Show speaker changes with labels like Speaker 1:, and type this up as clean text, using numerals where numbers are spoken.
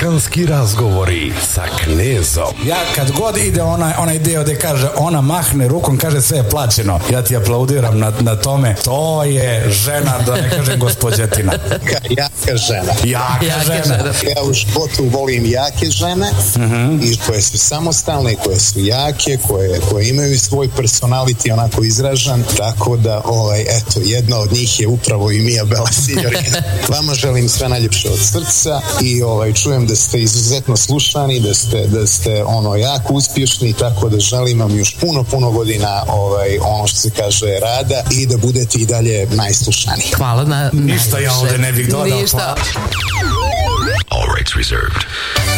Speaker 1: Balkanski razgovori sa Knezom.
Speaker 2: Ja kad god ide onaj deo gde kaže ona mahne rukom, kaže sve je plaćeno. Ja ti aplaudiram na tome. To je žena, da ne kažem gospođetina.
Speaker 3: Jaka žena.
Speaker 2: Jaka žena.
Speaker 3: Ja u životu volim jake žene i koje su samostalne, koje su jake, koje imaju svoj personality onako izražan, tako da eto, jedna od njih je upravo i Mia Bella Signorina. Vama želim sve najljepše od srca i čujem da ste izuzetno slušani, da ste jako uspješni, tako da želim vam još puno godina ono što se kaže rada i da budete i dalje najslušaniji.
Speaker 4: Hvala na
Speaker 2: ništa ja ovde ne bih dodao.
Speaker 4: Ništa.
Speaker 1: All rights reserved.